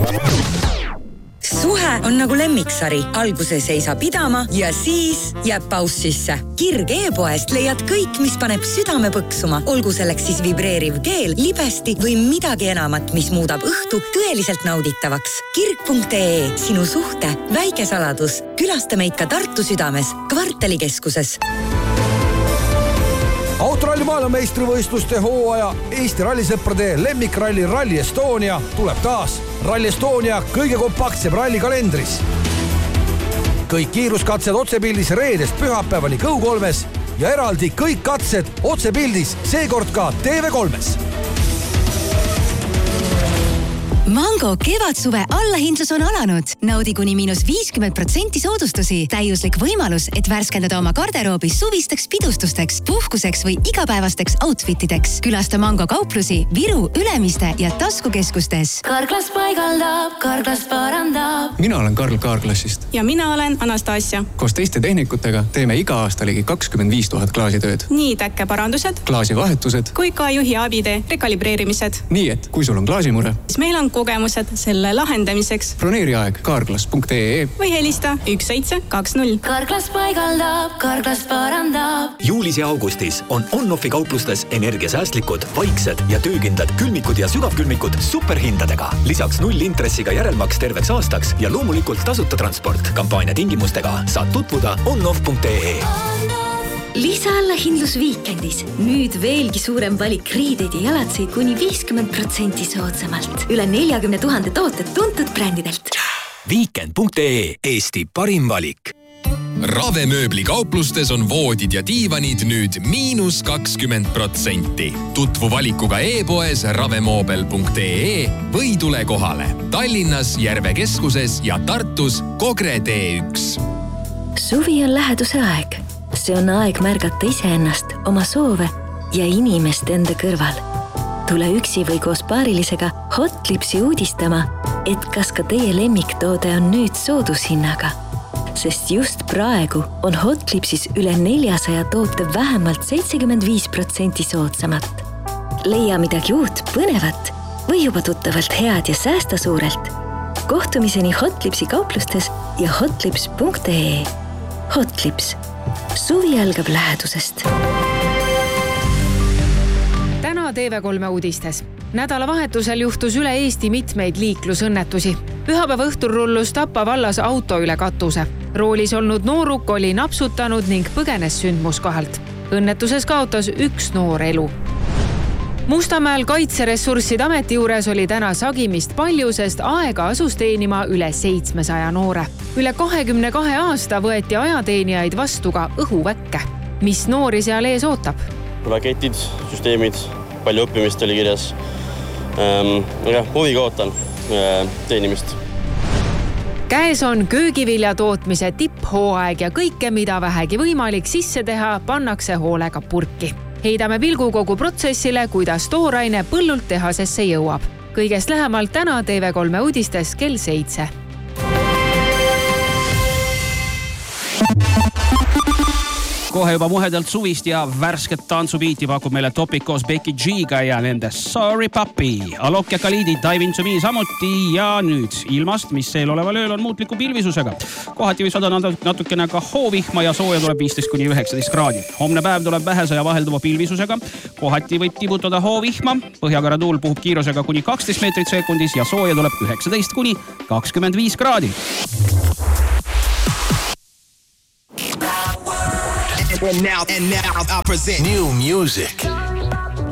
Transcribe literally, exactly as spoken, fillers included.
Suhe on nagu lemmiksari. Alguses ei saa pidama ja siis jääb paus sisse. Kirg e-poest leiad kõik, mis paneb südame põksuma. Olgu selleks siis vibreeriv keel, libesti või midagi enamat, mis muudab õhtu tõeliselt nauditavaks. kirg punkt ee, sinu suhte väike saladus. Külasta meid ka Tartu südames, kvartalikeskuses. Autoralli maailmameistrivõistluste hooaja Eesti rallisõprade lemmikralli Rally Estonia tuleb taas Rally Estonia kõige kompaktsem ralli kalendris. Kõik kiiruskatsed otsepildis reedest pühapäevani Go kolmes ja eraldi kõik katsed otsepildis, seekord ka T V kolmes. Mango kevadsuve allahindlus on alanud. Naudi kuni miinus viiskümmend protsenti soodustusi. Täiuslik võimalus, et värskendada oma garderoobis suvisteks pidustusteks, puhkuseks või igapäevasteks outfitideks. Külasta Mango kauplusi Viru, Ülemiste ja taskukeskustes. Karklas paigaldab, Karklas parandab. Mina olen Karl Kaarklassist. Ja mina olen Anastasia. Koos teiste tehnikutega teeme iga aasta ligi kakskümmend viis tuhat klaasitööd. Nii täkkeparandused, klaasivahetused kui ka juhi abide rekalibreerimised. Nii et, kui sul on klaasimure, siis meil on kogemused selle lahendamiseks. Broneeri aeg karklas punkt ee või helista üks seitse kaks null. Karklas paigaldab, Karklas parandab. Juulis ja augustis on On-Offi kauplustes energiasäästlikud, vaiksed ja töökindlad külmikud ja sügavkülmikud superhindadega. Lisaks null intressiga järelmaks terveks aastaks ja loomulikult tasuta transport. Kampaania tingimustega saad tutvuda on-off punkt ee. Lisaallahindlus viikendis. Nüüd veelgi suurem valik riideid ja jalatseid kuni viiskümmend protsenti soodsamalt. Üle neljakümne tuhande tooted tuntud brändidelt. Weekend punkt ee, Eesti parim valik. Ravemööbli kauplustes on voodid ja diivanid nüüd miinus kakskümmend protsenti. Tutvu valikuga e-poes ravemoobel punkt ee või tule kohale. Tallinnas, Järve keskuses ja Tartus Kogre T üks. Suvi on läheduse aeg. See on aeg märgata iseennast, oma soove ja inimest enda kõrval. Tule üksi või koos paarilisega Hotlipsi uudistama, et kas ka teie lemmiktoode on nüüd soodushinnaga. Sest just praegu on Hotlipsis üle neljasaja toote vähemalt seitsekümmend viis protsenti soodsamat. Leia midagi uut, põnevat või juba tuttavalt head ja säästa suurelt. Kohtumiseni Hotlipsi kauplustes ja hotlips punkt ee. Hotlips. Suvi algab lähedusest. Täna T V kolme uudistes. Nädalavahetusel juhtus üle Eesti mitmeid liiklusõnnetusi. Pühapäeva õhtul rullus Tapa vallas auto üle katuse. Roolis olnud nooruk oli napsutanud ning põgenes sündmuskohalt. Õnnetuses kaotas üks noor elu. Mustamäel Kaitseressursside ameti juures oli täna sagimist palju, sest aega asus teenima üle seitsmesaja noore. Üle kahekümne kahe aasta võeti ajateenijaid vastu ka õhuväkke. Mis noori seal ees ootab? Raketid, süsteemid, palju õppimist oli kirjas. Ähm, ja, huviga ootan äh, teenimist. Käes on köögivilja tootmise tipphooaeg ja kõike, mida vähegi võimalik sisse teha, pannakse hoolega purki. Heidame pilgu kogu protsessile, kuidas tooraine põllult tehasesse jõuab. Kõigest lähemalt täna T V kolme uudistes kell seitse. Kohe juba muhedalt suvist ja värsket tantsubiiti pakub meile Topic koos Becky G-ga ja nende Sorry Puppy. Alok ja Khalidi Dive into me samuti ja nüüd ilmast, mis seel oleval ööl on muutliku pilvisusega. Kohati võib sada natukene ka hoovihma ja sooja tuleb viisteist kuni üheksateist kraadi. Homne päev tuleb vähese ja vahelduva pilvisusega. Kohati võib tibutada hoovihma. Põhjakara tuul puhub kiirusega kuni kaksteist meetrit sekundis ja sooja tuleb üheksateist kuni kakskümmend viis kraadi. And now, and now I present new music.